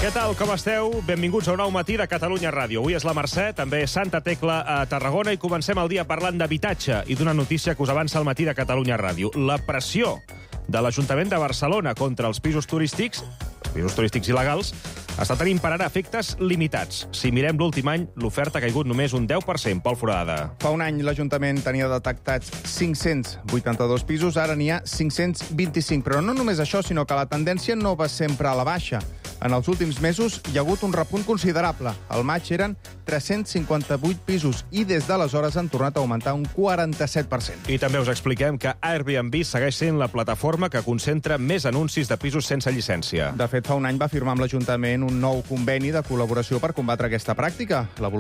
Què tal, com esteu? Benvinguts a un nou matí de Catalunya Ràdio. Avui és la Mercè, també Santa Tecla a Tarragona, i comencem el dia parlant d'habitatge i d'una notícia que us avança al matí de Catalunya Ràdio. La pressió de l'Ajuntament de Barcelona contra els pisos turístics il·legals, està tenint per ara efectes limitats. Si mirem l'últim any, l'oferta ha caigut només un 10%. Pol Foradada. Fa un any l'Ajuntament tenia detectats 582 pisos, ara n'hi ha 525. Però no només això, sinó que la tendència no va sempre a la baixa. En els últims mesos hi ha hagut un repunt considerable. Al maig eren 358 pisos i des d'aleshores han tornat a augmentar un 47%. I també us expliquem que Airbnb segueix sent la plataforma que concentra més anuncis de pisos sense llicència. De fet, fa un any va firmar amb l'Ajuntament un nou conveni de col·laboració per combatre aquesta pràctica.